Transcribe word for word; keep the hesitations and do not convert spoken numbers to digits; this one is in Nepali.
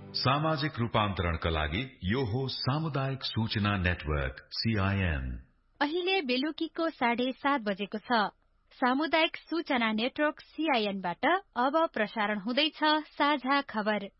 सामाजिक रूपान्तरणका लागि यो हो सामुदायिक सूचना नेटवर्क सीआईएन। अहिले बेलुकीको साढे सात बजेको छ। सामुदायिक सूचना नेटवर्क सीआईएन बाट अब प्रसारण हुँदैछ साझा खबर।